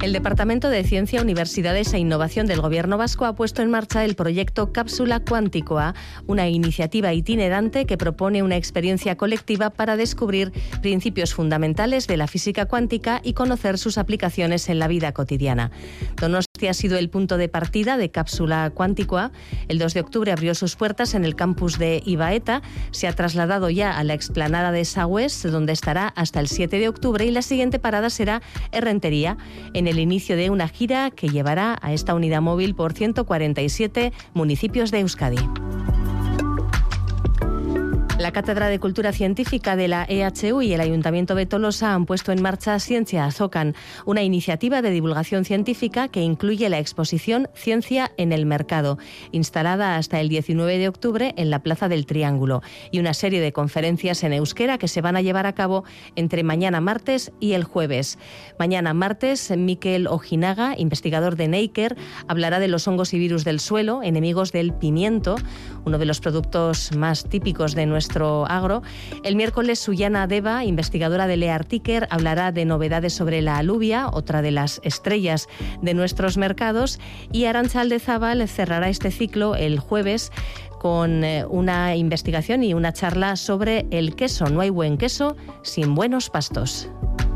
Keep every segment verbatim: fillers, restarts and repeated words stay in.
El Departamento de Ciencia, Universidades e Innovación del Gobierno vasco ha puesto en marcha el proyecto Cápsula Cuánticoa, una iniciativa itinerante que propone una experiencia colectiva para descubrir principios fundamentales de la física cuántica y conocer sus aplicaciones en la vida cotidiana. Donostia ha sido el punto de partida de Cápsula Cuánticoa. El dos de octubre abrió sus puertas en el campus de Ibaeta, se ha trasladado ya a la explanada de Sagües, donde estará hasta el siete de octubre, y la siguiente parada será Errentería, en el inicio de una gira que llevará a esta unidad móvil por ciento cuarenta y siete municipios de Euskadi. La Cátedra de Cultura Científica de la E H U y el Ayuntamiento de Tolosa han puesto en marcha Ciencia Azokan, una iniciativa de divulgación científica que incluye la exposición Ciencia en el Mercado, instalada hasta el diecinueve de octubre en la Plaza del Triángulo, y una serie de conferencias en euskera que se van a llevar a cabo entre mañana martes y el jueves. Mañana martes, Mikel Ojinaga, investigador de Neiker, hablará de los hongos y virus del suelo, enemigos del pimiento, uno de los productos más típicos de nuestro nuestro agro. El miércoles, Suyana Deva, investigadora de Leartiker, hablará de novedades sobre la alubia, otra de las estrellas de nuestros mercados, y Arantxa Aldezábal cerrará este ciclo el jueves con una investigación y una charla sobre el queso. No hay buen queso sin buenos pastos.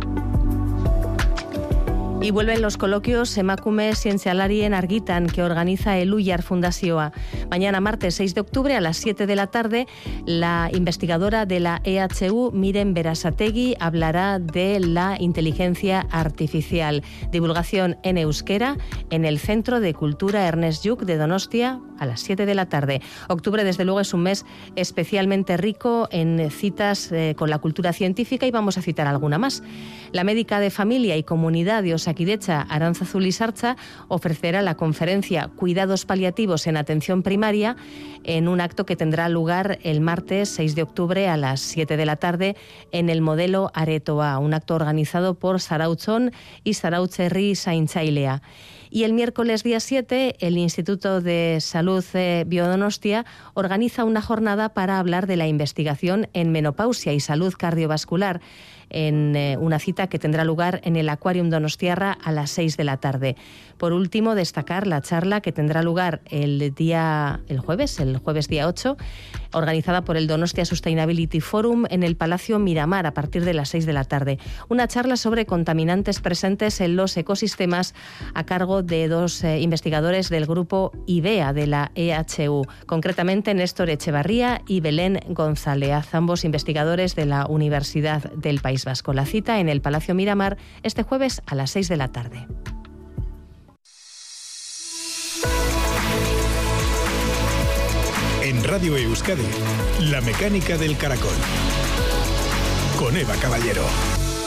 Y vuelven los coloquios Emakume Zientzialarien Argitan, que organiza el Ullar Fundazioa. Mañana martes seis de octubre a las siete de la tarde, la investigadora de la E H U, Miren Berasategui, hablará de la inteligencia artificial. Divulgación en euskera en el Centro de Cultura Ernest Lluch de Donostia a las siete de la tarde. Octubre, desde luego, es un mes especialmente rico en citas eh, con la cultura científica, y vamos a citar alguna más. La médica de familia y comunidad de Osakidecha, Arantzazu Lizartza, ofrecerá la conferencia Cuidados paliativos en atención primaria en un acto que tendrá lugar el martes seis de octubre a las siete de la tarde en el modelo Aretoa, un acto organizado por Zarautzon y Zarautz-Herri Zaintzailea. Y el miércoles día siete, el Instituto de Salud eh, Biodonostia organiza una jornada para hablar de la investigación en menopausia y salud cardiovascular, en eh, una cita que tendrá lugar en el Aquarium Donostiarra a las seis de la tarde. Por último, destacar la charla que tendrá lugar el día el jueves, el jueves día ocho, organizada por el Donostia Sustainability Forum en el Palacio Miramar a partir de las seis de la tarde. Una charla sobre contaminantes presentes en los ecosistemas a cargo de dos eh, investigadores del grupo IBEA de la E H U, concretamente Néstor Echevarría y Belén González, ambos investigadores de la Universidad del País Vasco. La cita en el Palacio Miramar este jueves a las seis de la tarde. En Radio Euskadi, La Mecánica del Caracol, con Eva Caballero.